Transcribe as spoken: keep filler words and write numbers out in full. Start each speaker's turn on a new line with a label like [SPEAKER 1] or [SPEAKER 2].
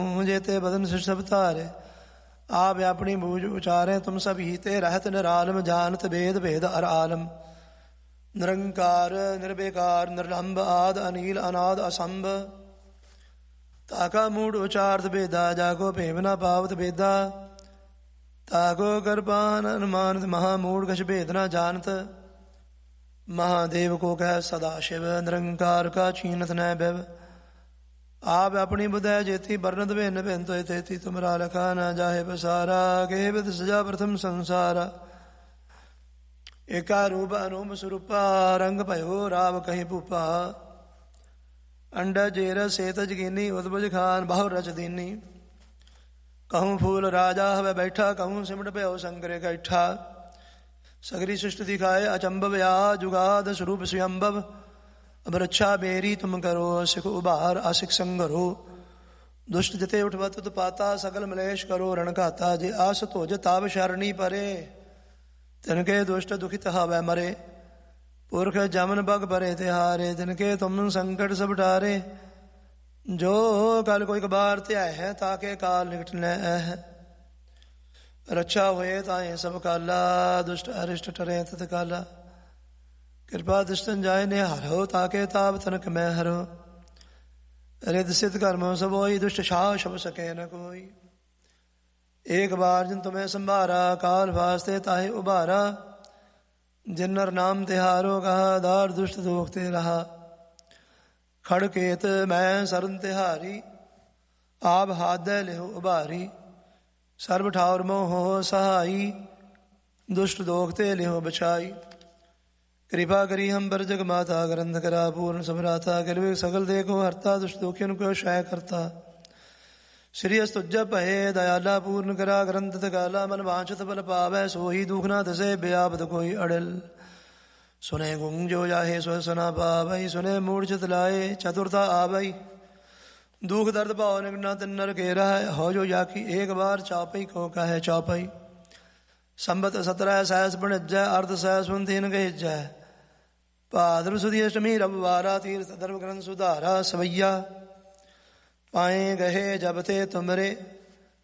[SPEAKER 1] जेते बदन से सब तारे आप अपनी बूझ उचारे तुम सब हीते रहत निरालम जानत भेद भेद अर आलम निरंकार निर्विकार निर्लंब आद अनील अनाद असंभ ताका मूड उचार्थ भेदा जागो भेवना पावत भेदा ताको कृपान अनुमानत महामूड कछ भेद न जानत महादेव को कह सदा शिव निरंकार का चीनत न भव आप अपनी बुधय जेती बरनत भिन्न भिन्न तो तेती तुमरा लखा न जाहे बसारा के विद सजा प्रथम संसारा एका रूप अनूप स्वरूपा रंग भयो राव कहीं भूपा अंडा जेर सेतज गिनी उदबुज खान बहु रच दीनी कहूँ फूल राजा हवे बैठा कहूँ सिमट भयो शंकर कैठा सगरी सृष्टि दिखाए अचंबव या जुगाद स्वरूप स्वयंभव अब रक्षा मेरी तुम करो सिख उबार आशिक संगरो दुष्ट जते उठवत तो पाता सकल मलेश करो रण खाता जे आस तोज ताब शरणी परे तिनके दुष्ट दुखित हवै मरे पुरख जमन बग परे तिहारे तिनके तुम संकट सब टारे जो कल कोई कबार त्याय है ताके काल निकट न है रक्षा हुए ताए सब काला दुष्ट अरिष्ट टरे तत काला कृपा दुष्टन जाय ने हरो ताके ताप तनक मैं हरो रिद सिद्ध कर्म सब होई दुष्ट छाव शब सके न कोई एक बार जिन तुम्हें संभारा काल वास्ते ताहे उबारा जिन नर नाम तिहारो कहा दार दुष्ट दोखते रहा खड़केत मैं सरन तिहारी आप हाथ दे लेहो उबारी सर्व ठावर मोह सहाई दुष्ट दोखते लेहो बचाई कृपा करी हम पर जग माता ग्रंथ करा पूर्ण समराता कलवे सकल देखो हरता दुष्ट दोखियन को शाय करता श्री अस्तुज पहे दयाला पूर्ण करा ग्रंथ तकाला मन वांछत बल पावै सोही दुखना दसे व्यापद कोई अड़ल सुने गुंग जो जाहे स्व सुना पावई सुने मूढ़ चित लाए चतुरता आवई दुख दर्द भाव निगना तिन्नर केरा है हो जो जाकी एक बार चापई को कहे चापई संबत सत्रह सहस बणिजय अर्ध सहस तीन गहिजय भाद्र सुदी अष्टमी रविवारा तीर्थ धर्म ग्रंथ सुधारा सवैया पाए गहे जब थे तुमरे